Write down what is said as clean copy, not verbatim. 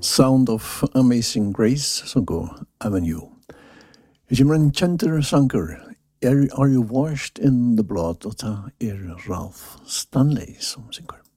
Sound of Amazing Grace som go Avenue. Jimran Chandler Sanger, Are You Washed in the Blood? Og ta Ralph Stanley som synger.